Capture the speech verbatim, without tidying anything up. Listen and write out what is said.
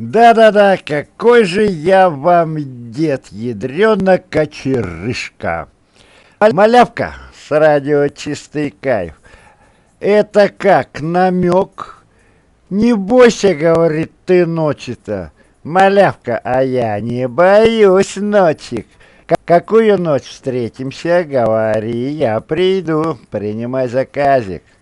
Да-да-да, какой же я вам дед, ядрёна-кочерышка. Малявка с радио «Чистый кайф». Это как, намек? Не бойся, говорит, ты ночи-то. Малявка, а я не боюсь ночи. К- Какую ночь встретимся, говори, я приду, принимай заказик.